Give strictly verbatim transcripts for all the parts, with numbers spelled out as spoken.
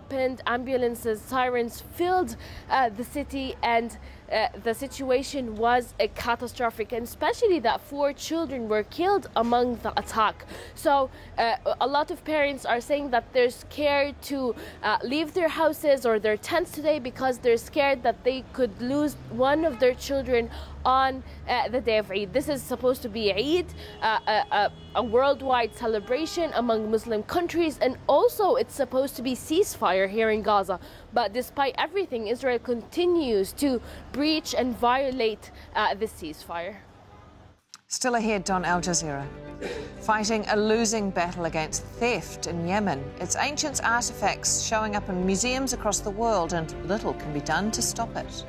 happened. Ambulances, sirens filled uh, the city, and uh, the situation was uh, catastrophic, and especially that four children were killed among the attack. So uh, a lot of parents are saying that they're scared to uh, leave their houses or their tents today because they're scared that they could lose one of their children on uh, the day of Eid. This is supposed to be Eid, uh, a, a, a worldwide celebration among Muslim countries, and also it's supposed to be ceasefire here in Gaza. But despite everything, Israel continues to breach and violate uh, this ceasefire. Still ahead on Al Jazeera. Fighting a losing battle against theft in Yemen. Its ancient artefacts showing up in museums across the world, and little can be done to stop it.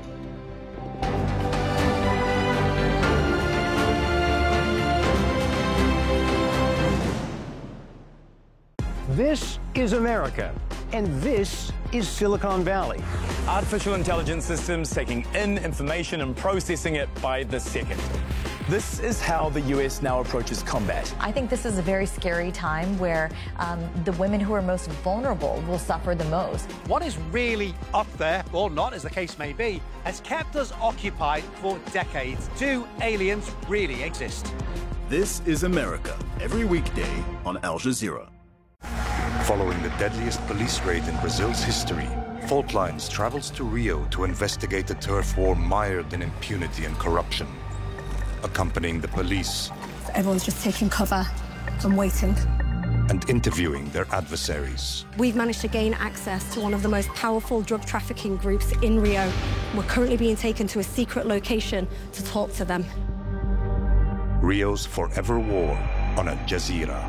This is America, and this is Silicon Valley. Artificial intelligence systems taking in information and processing it by the second. This is how the U S now approaches combat. I think this is a very scary time where um, the women who are most vulnerable will suffer the most. What is really up there, or not as the case may be, has kept us occupied for decades. Do aliens really exist? This is America, every weekday on Al Jazeera. Following the deadliest police raid in Brazil's history, Fault Lines travels to Rio to investigate the turf war mired in impunity and corruption. Accompanying the police. Everyone's just taking cover and waiting. And interviewing their adversaries. We've managed to gain access to one of the most powerful drug trafficking groups in Rio. We're currently being taken to a secret location to talk to them. Rio's Forever War on Al Jazeera.